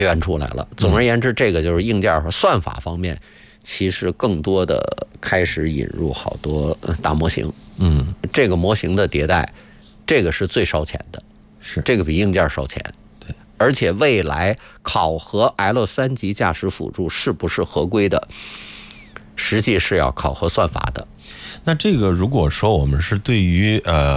源出来了。总而言之，这个就是硬件和算法方面，其实更多的开始引入好多大模型。这个模型的迭代，这个是最烧钱的， 是这个比硬件烧钱。 对， 而且未来考核 L3级驾驶辅助是不是合规的，实际是要考核算法的。 那这个如果说我们是对于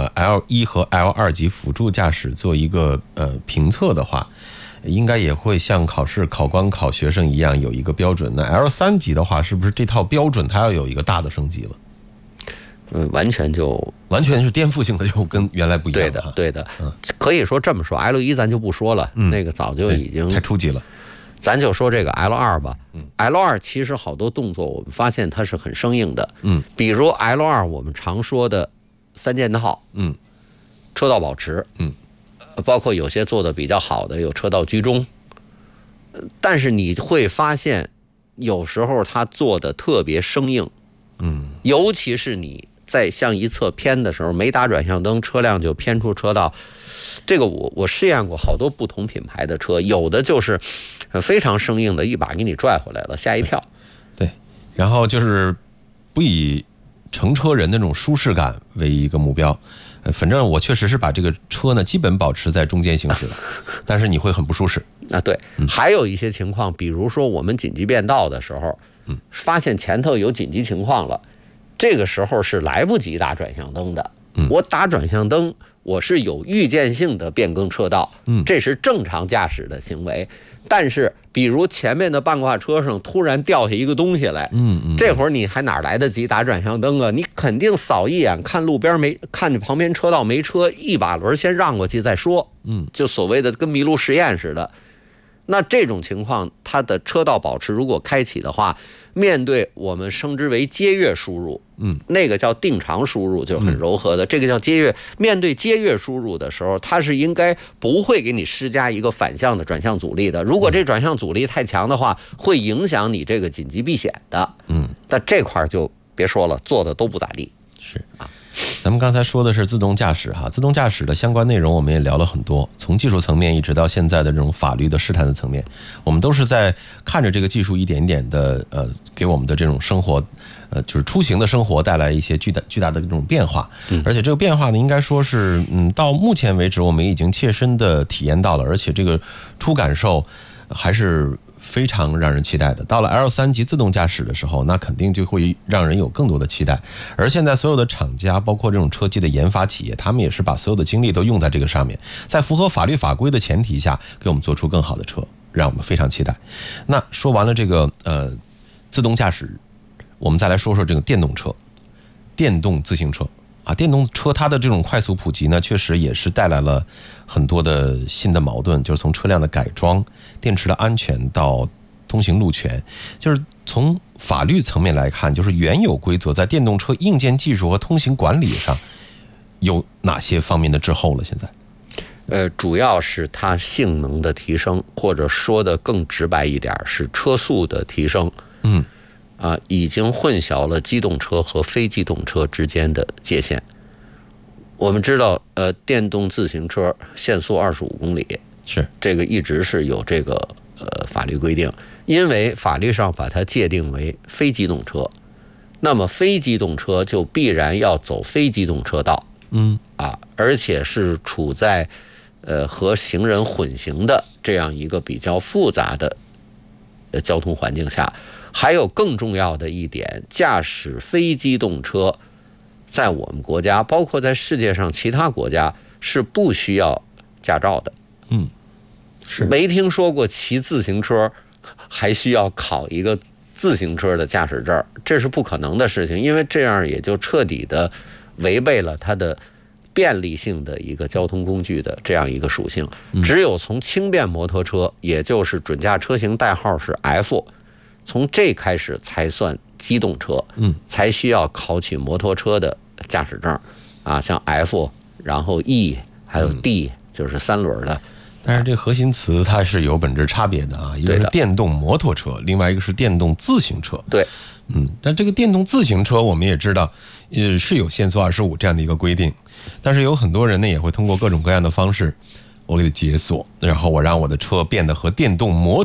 L1和 L2级辅助驾驶做一个评测的话，应该也会像考试考官考学生一样有一个标准。那 L3级的话，是不是这套标准它要有一个大的升级了？ 完全是颠覆性的，就跟原来不一样了。 对的，可以说这么说 ，L1 咱就不说了，那个早就已经太初级了。 咱就说这个 L2 吧，L2 其实好多动作我们发现它是很生硬的，比如 L2 我们常说的三件套，车道保持，包括有些做的比较好的有车道居中，但是你会发现有时候它做的特别生硬，尤其是你在向一侧偏的时候，没打转向灯，车辆就偏出车道。这个我试验过好多不同品牌的车，有的就是非常生硬的，一把给你拽回来了，吓一跳。 对，然后就是不以乘车人的那种舒适感为一个目标。反正我确实是把这个车呢基本保持在中间行驶的，但是你会很不舒适。 对，还有一些情况，比如说我们紧急变道的时候，发现前头有紧急情况了，这个时候是来不及打转向灯的。我打转向灯，我是有预见性的变更车道，这是正常驾驶的行为。但是比如前面的半挂车上突然掉下一个东西来，这会儿你还哪来得及打转向灯啊？你肯定扫一眼，看路边没，看见旁边车道没车，一把轮先让过去再说，就所谓的跟麋鹿实验似的。那这种情况，它的车道保持如果开启的话，面对我们称之为接跃输入，那个叫定常输入，就很柔和的，这个叫接跃。面对接跃输入的时候，它是应该不会给你施加一个反向的转向阻力的。如果这转向阻力太强的话，会影响你这个紧急避险的。但这块就别说了，做的都不咋地。 是啊。咱们刚才说的是自动驾驶哈，自动驾驶的相关内容我们也聊了很多，从技术层面一直到现在的这种法律的试探的层面，我们都是在看着这个技术一点一点的给我们的这种生活就是出行的生活带来一些巨大的这种变化，而且这个变化呢，应该说是到目前为止我们已经切身的体验到了，而且这个初感受还是非常让人期待的。到了 L3级自动驾驶的时候，那肯定就会让人有更多的期待。而现在所有的厂家，包括这种车机的研发企业，他们也是把所有的精力都用在这个上面，在符合法律法规的前提下，给我们做出更好的车，让我们非常期待。那说完了这个自动驾驶，我们再来说说这个电动车、电动自行车。电动车它的这种快速普及呢，确实也是带来了很多的新的矛盾，就是从车辆的改装、电池的安全到通行路权，就是从法律层面来看，就是原有规则在电动车硬件技术和通行管理上有哪些方面的滞后了？现在主要是它性能的提升，或者说的更直白一点，是车速的提升。已经混淆了机动车和非机动车之间的界限。我们知道，电动自行车限速25公里， 是这个一直是有这个法律规定，因为法律上把它界定为非机动车，那么非机动车就必然要走非机动车道，而且是处在和行人混行的这样一个比较复杂的交通环境下。还有更重要的一点，驾驶非机动车在我们国家，包括在世界上其他国家是不需要驾照的。 是没听说过骑自行车还需要考一个自行车的驾驶证，这是不可能的事情，因为这样也就彻底的违背了它的便利性的一个交通工具的这样一个属性。只有从轻便摩托车，也就是准驾车型代号是 F，从这开始才算机动车，才需要考取摩托车的驾驶证像 F， 然后 E， 还有 D， 就是三轮的。 但是这核心词它是有本质差别的一个是电动摩托车，另外一个是电动自行车。 对， 但这个电动自行车我们也知道，是有限速25这样的一个规定，但是有很多人呢也会通过各种各样的方式， 我给它解锁，然后我让我的车变得和电动摩